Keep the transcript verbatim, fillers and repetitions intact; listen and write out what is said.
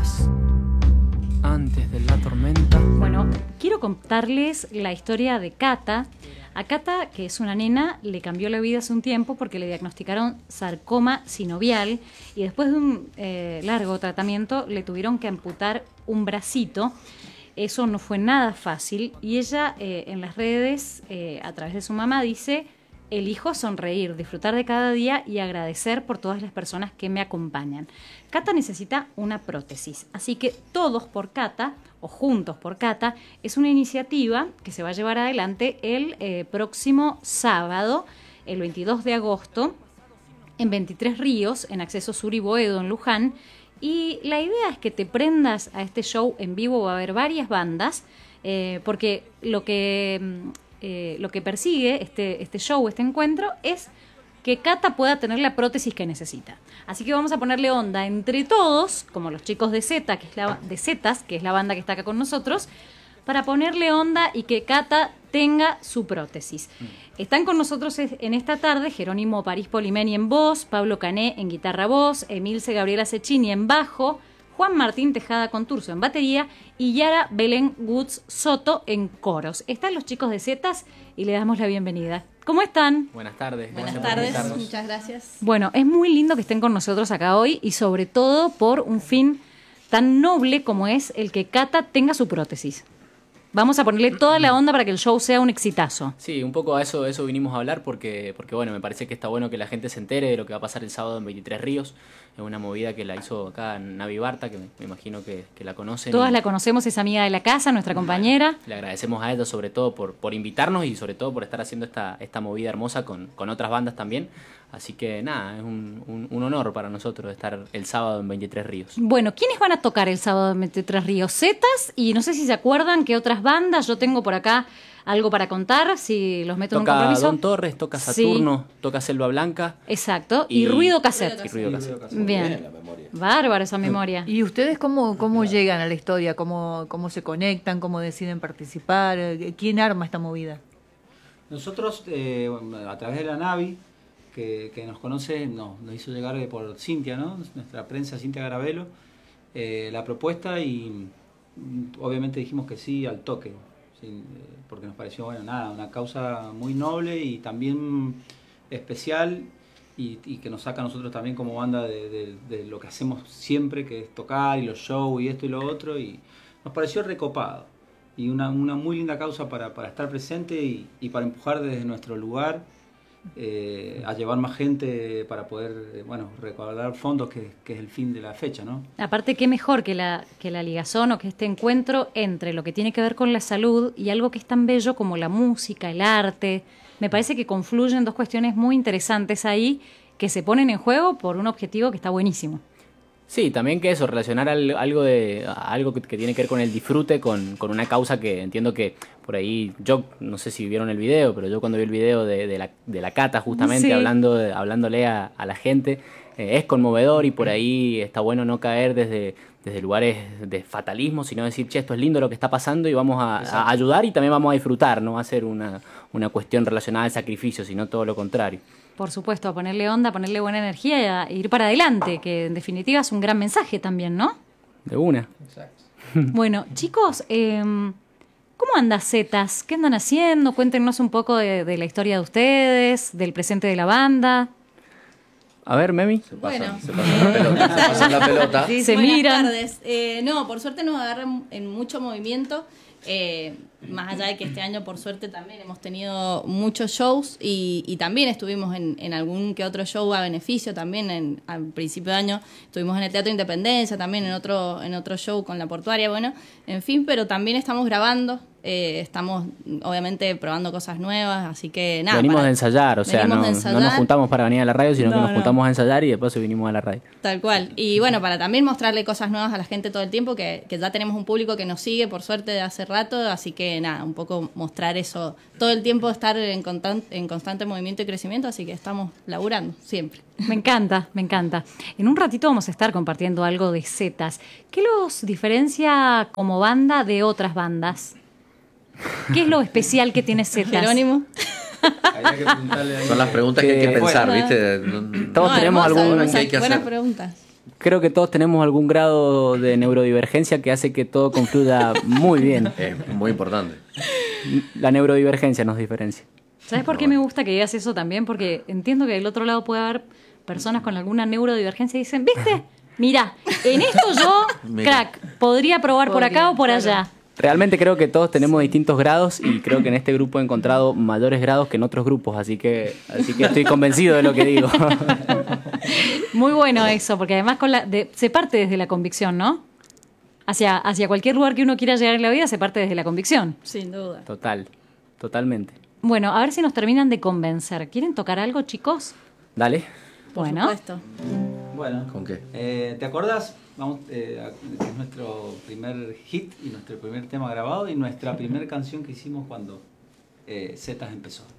paz antes de la tormenta. Bueno, quiero contarles la historia de Cata. A Cata, que es una nena, le cambió la vida hace un tiempo porque le diagnosticaron sarcoma sinovial y después de un eh, largo tratamiento le tuvieron que amputar un bracito. Eso no fue nada fácil y ella eh, en las redes, eh, a través de su mamá, dice: elijo sonreír, disfrutar de cada día y agradecer por todas las personas que me acompañan. Cata necesita una prótesis, así que Todos por Cata, o Juntos por Cata, es una iniciativa que se va a llevar adelante el eh, próximo sábado, el veintidós de agosto, en veintitrés Ríos, en Acceso Sur y Boedo, en Luján. Y la idea es que te prendas a este show en vivo. Va a haber varias bandas, eh, porque lo que... Eh, lo que persigue este, este show, este encuentro, es que Cata pueda tener la prótesis que necesita. Así que vamos a ponerle onda entre todos, como los chicos de Z, que es la, de Zetas, que es la banda que está acá con nosotros, para ponerle onda y que Cata tenga su prótesis. Están con nosotros en esta tarde Jerónimo París Polimeni en voz, Pablo Cané en guitarra voz, Emilce Gabriela Cecchini en bajo, Juan Martín Tejada Conturso en batería y Yara Belén Woods Soto en coros. Están los chicos de Zetas y le damos la bienvenida. ¿Cómo están? Buenas tardes. Buenas tardes, muchas gracias. Bueno, es muy lindo que estén con nosotros acá hoy y sobre todo por un fin tan noble como es el que Cata tenga su prótesis. Vamos a ponerle toda la onda para que el show sea un exitazo. Sí, un poco a eso, eso vinimos a hablar porque, porque bueno, me parece que está bueno que la gente se entere de lo que va a pasar el sábado en veintitrés Ríos. Es una movida que la hizo acá Navi Barta, que me, me imagino que, que la conocen. Todas y, la conocemos, es amiga de la casa, nuestra compañera. Le agradecemos a ella sobre todo por, por invitarnos y sobre todo por estar haciendo esta, esta movida hermosa con, con otras bandas también. Así que nada, es un, un, un honor para nosotros estar el sábado en veintitrés Ríos. Bueno, ¿quiénes van a tocar el sábado en veintitrés Ríos? Zetas, y no sé si se acuerdan qué otras bandas. Yo tengo por acá algo para contar, si los meto toca en un compromiso. Don Torres, toca Saturno, sí. Toca Selva Blanca. Exacto, y, y Ruido Cassette. Y Ruido Cassette. Bien, Bien la memoria. Bárbaro esa memoria. ¿Y ustedes cómo, cómo llegan a la historia? ¿Cómo, ¿Cómo se conectan? ¿Cómo deciden participar? ¿Quién arma esta movida? Nosotros, eh, a través de la Navi, que, que nos conoce, no, nos hizo llegar por Cintia, ¿no? Nuestra prensa, Cintia Garabelo, eh, la propuesta y obviamente dijimos que sí al toque, ¿sí? Porque nos pareció, bueno, nada, una causa muy noble y también especial y, y que nos saca a nosotros también como banda de, de, de lo que hacemos siempre, que es tocar y los shows y esto y lo otro, y nos pareció recopado y una, una muy linda causa para, para estar presente y, y para empujar desde nuestro lugar eh, a llevar más gente para poder, bueno, recaudar fondos, que, que es el fin de la fecha, ¿no? Aparte, qué mejor que la, que la ligazón o que este encuentro entre lo que tiene que ver con la salud y algo que es tan bello como la música, el arte. Me parece que confluyen dos cuestiones muy interesantes ahí que se ponen en juego por un objetivo que está buenísimo. Sí, también que eso, relacionar al, algo de algo que, que tiene que ver con el disfrute, con, con una causa que entiendo que por ahí, yo no sé si vieron el video, pero yo cuando vi el video de, de, la, de la Cata justamente sí. hablando de, hablándole a, a la gente, eh, es conmovedor y por ahí está bueno no caer desde, desde lugares de fatalismo, sino decir, che, esto es lindo lo que está pasando y vamos a, a ayudar y también vamos a disfrutar, no va a ser una, una cuestión relacionada al sacrificio, sino todo lo contrario. Por supuesto, a ponerle onda, a ponerle buena energía y a ir para adelante, que en definitiva es un gran mensaje también, ¿no? De una. Exacto. Bueno, chicos, eh, ¿cómo anda Zetas? ¿Qué andan haciendo? Cuéntenos un poco de, de la historia de ustedes, del presente de la banda. A ver, Memi. Se pasan, bueno, se pasan la pelota. Se pasan la pelota. Sí, se Buenas miran. tardes. Eh, no, por suerte nos agarran en mucho movimiento. Eh, más allá de que este año por suerte también hemos tenido muchos shows y, y también estuvimos en, en algún que otro show a beneficio también en, al principio de año estuvimos en el Teatro Independencia, también en otro, en otro show con la Portuaria, bueno, en fin, pero también estamos grabando, eh, estamos obviamente probando cosas nuevas, así que nada. Venimos para, de ensayar, o sea, no, ensayar. no nos juntamos para venir a la radio, sino no, que nos no. juntamos a ensayar y después vinimos a la radio. Tal cual, y bueno, para también mostrarle cosas nuevas a la gente todo el tiempo, que, que ya tenemos un público que nos sigue por suerte de hace rato, así que nada, un poco mostrar eso, todo el tiempo estar en, constant, en constante movimiento y crecimiento, así que estamos laburando siempre. Me encanta, me encanta. En un ratito vamos a estar compartiendo algo de Zetas. ¿Qué los diferencia como banda de otras bandas? ¿Qué es lo especial que tiene Zetas? Jerónimo. Son las preguntas que, que hay que pensar, ¿viste? Todos no, tenemos hermosa, algún... hermosa, que hay que buenas hacer. preguntas. creo que todos tenemos algún grado de neurodivergencia que hace que todo confluya muy bien. Es muy importante. La neurodivergencia nos diferencia. ¿Sabes por qué me gusta que digas eso también? Porque entiendo que del otro lado puede haber personas con alguna neurodivergencia y dicen, ¿viste? Mira, en esto yo, Mira. crack, podría probar por acá o por allá. Realmente creo que todos tenemos distintos grados y creo que en este grupo he encontrado mayores grados que en otros grupos, así que, así que estoy convencido de lo que digo. Muy bueno eso, porque además con la, de, se parte desde la convicción, ¿no? Hacia, hacia cualquier lugar que uno quiera llegar en la vida se parte desde la convicción. Sin duda. Total, totalmente. Bueno, a ver si nos terminan de convencer. ¿Quieren tocar algo, chicos? Dale. Por Bueno. supuesto. Bueno, ¿Con qué? eh, ¿te acordás? Vamos, eh, a- que es nuestro primer hit y nuestro primer tema grabado y nuestra primera canción que hicimos cuando eh, Zetas empezó.